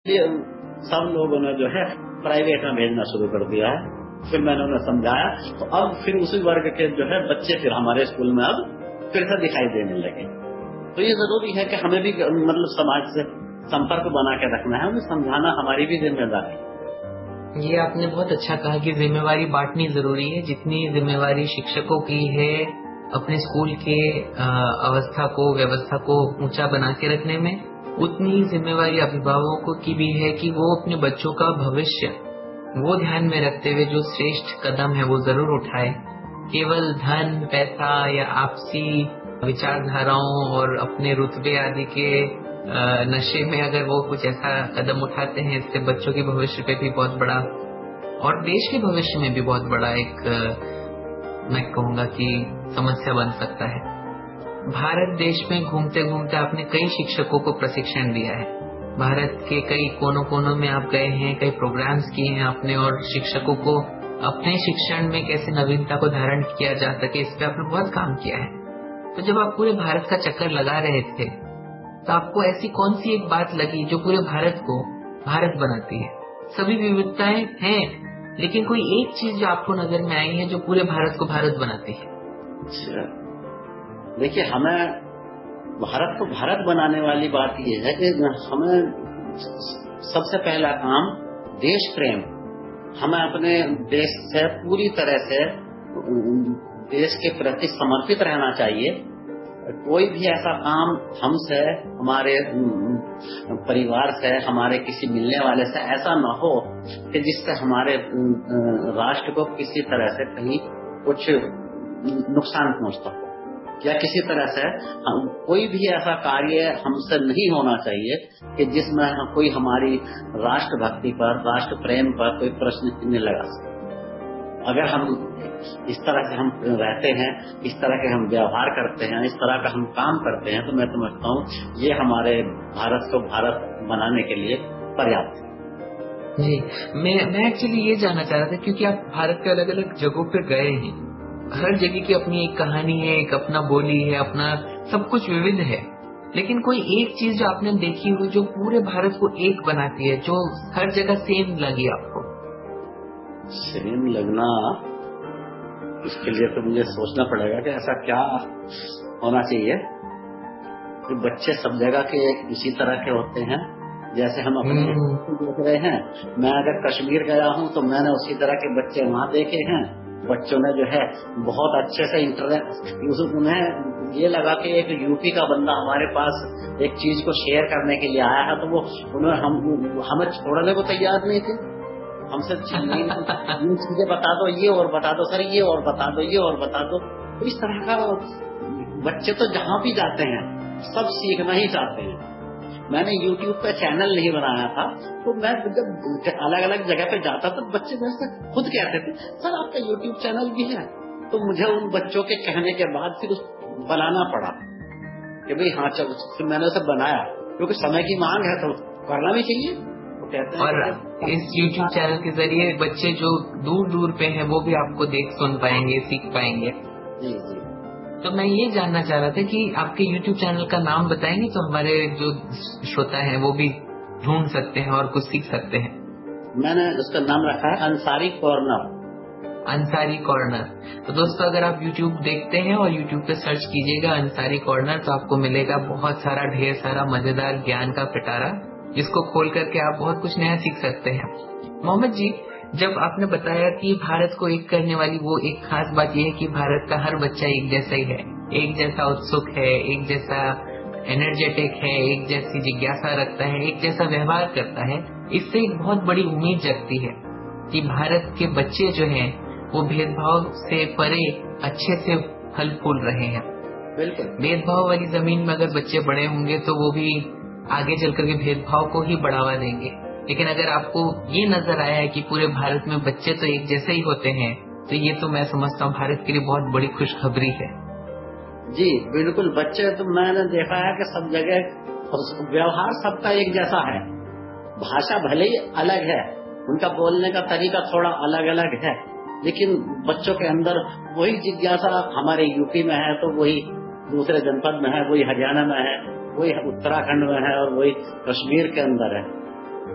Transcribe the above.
ये सब लोगों ने जो है प्राइवेट में भेजना शुरू कर दिया है। फिर मैंने उन्हें समझाया तो अब फिर उसी वर्ग के जो है बच्चे फिर हमारे स्कूल में अब फिर से दिखाई देने लगे। तो ये जरूरी है कि हमें भी मतलब समाज से संपर्क बना के रखना है, उन्हें समझाना हमारी भी जिम्मेदारी है। ये आपने बहुत अच्छा कहा कि जिम्मेवारी बांटनी जरूरी है। जितनी जिम्मेवारी शिक्षकों की है अपने स्कूल के व्यवस्था को ऊंचा बना के रखने में, उतनी ही जिम्मेवारी अभिभावकों की भी है कि वो अपने बच्चों का भविष्य वो ध्यान में रखते हुए जो श्रेष्ठ कदम है वो जरूर उठाए। केवल धन, पैसा या आपसी विचारधाराओं और अपने रुतबे आदि के नशे में अगर वो कुछ ऐसा कदम उठाते हैं, इससे बच्चों के भविष्य पे भी बहुत बड़ा और देश के भविष्य में भी बहुत बड़ा एक मैं कहूँगा कि समस्या बन सकता है। भारत देश में घूमते घूमते आपने कई शिक्षकों को प्रशिक्षण दिया है। भारत के कई कोनों कोनों में आप गए हैं, कई प्रोग्राम्स किए हैं आपने, और शिक्षकों को अपने शिक्षण में कैसे नवीनता को धारण किया जा सके इस पे आपने बहुत काम किया है। तो जब आप पूरे भारत का चक्कर लगा रहे थे तो आपको ऐसी कौन सी एक बात लगी जो पूरे भारत को भारत बनाती है? सभी विविधताएं हैं, लेकिन कोई एक चीज जो आपको नजर में आई है जो पूरे भारत को भारत बनाती है? देखिए, हमें भारत को भारत बनाने वाली बात यह है कि हमें सबसे पहला काम देश प्रेम, हमें अपने देश से पूरी तरह से देश के प्रति समर्पित रहना चाहिए। कोई भी ऐसा काम हमसे, हमारे परिवार से, हमारे किसी मिलने वाले से ऐसा न हो कि जिससे हमारे राष्ट्र को किसी तरह से कहीं कुछ नुकसान पहुंचता हो, या किसी तरह से कोई भी ऐसा कार्य हमसे नहीं होना चाहिए कि जिसमें कोई हमारी राष्ट्रभक्ति पर, राष्ट्र प्रेम पर कोई प्रश्न चिन्ह लगा सके। अगर हम इस तरह से हम रहते हैं, इस तरह के हम व्यवहार करते हैं, इस तरह का हम काम करते हैं, तो मैं समझता हूँ ये हमारे भारत को भारत बनाने के लिए पर्याप्त है। जी, मैं एक्चुअली ये जानना चाह रहा था, क्योंकि आप भारत के अलग अलग जगहों पे गए हैं, हर जगह की अपनी एक कहानी है, एक अपना बोली है, अपना सब कुछ विविध है, लेकिन कोई एक चीज जो आपने देखी हुई जो पूरे भारत को एक बनाती है, जो हर जगह सेम लगी आपको? सेम लगना, इसके लिए तो मुझे सोचना पड़ेगा कि ऐसा क्या होना चाहिए कि बच्चे सब जगह के एक इसी तरह के होते हैं। जैसे हम अपने देख रहे हैं, मैं अगर कश्मीर गया हूँ तो मैंने उसी तरह के बच्चे वहाँ देखे हैं। बच्चों ने जो है बहुत अच्छे से उन्हें ये लगा कि एक यूपी का बंदा हमारे पास एक चीज को शेयर करने के लिए आया है, तो वो हमें छोड़ने को तैयार नहीं थे। हमसे ये चीजें बता दो, ये और बता दो सर, ये और बता दो, ये और बता दो। तो इस तरह का बच्चे तो जहाँ भी जाते हैं सब सीखना ही चाहते हैं। मैंने YouTube पे चैनल नहीं बनाया था, तो मैं जब अलग अलग जगह पे जाता था, बच्चे मेरे से खुद कहते थे सर आपका YouTube चैनल भी है। तो मुझे उन बच्चों के कहने के बाद फिर बनाना पड़ा कि भाई हाँ चलो, फिर मैंने उसे बनाया, क्योंकि समय की मांग है तो करना भी चाहिए। तो कहते हैं और इस YouTube चैनल के जरिए बच्चे जो दूर दूर पे हैं वो भी आपको देख सुन पाएंगे, सीख पाएंगे। जी जी। तो मैं ये जानना चाह रहा था कि आपके YouTube चैनल का नाम बताएंगे तो हमारे जो श्रोता हैं वो भी ढूंढ सकते हैं और कुछ सीख सकते हैं। मैंने उसका नाम रखा है अंसारी कॉर्नर। अंसारी कॉर्नर। तो दोस्तों, अगर आप YouTube देखते हैं और YouTube पे सर्च कीजिएगा अंसारी कॉर्नर, तो आपको मिलेगा बहुत सारा, ढेर सारा मजेदार ज्ञान का पिटारा, जिसको खोल करके आप बहुत कुछ नया सीख सकते हैं। मोहम्मद जी, जब आपने बताया कि भारत को एक करने वाली वो एक खास बात यह है कि भारत का हर बच्चा एक जैसा ही है, एक जैसा उत्सुक है, एक जैसा एनर्जेटिक है, एक जैसी जिज्ञासा रखता है, एक जैसा व्यवहार करता है, इससे एक बहुत बड़ी उम्मीद जगती है कि भारत के बच्चे जो हैं वो भेदभाव से परे अच्छे से फल फूल रहे हैं। बिल्कुल। भेदभाव वाली जमीन में अगर बच्चे बड़े होंगे तो वो भी आगे चलकर के भेदभाव को ही बढ़ावा देंगे। लेकिन अगर आपको ये नजर आया है कि पूरे भारत में बच्चे तो एक जैसे ही होते हैं, तो ये तो मैं समझता हूँ भारत के लिए बहुत बड़ी खुशखबरी है। जी बिल्कुल। बच्चे तो मैंने देखा है कि सब जगह व्यवहार सबका एक जैसा है। भाषा भले ही अलग है, उनका बोलने का तरीका थोड़ा अलग अलग है, लेकिन बच्चों के अंदर वही जिज्ञासा हमारे यूपी में है तो वही दूसरे जनपद में है, वही हरियाणा में है, वही उत्तराखंड में है और वही कश्मीर के अंदर है।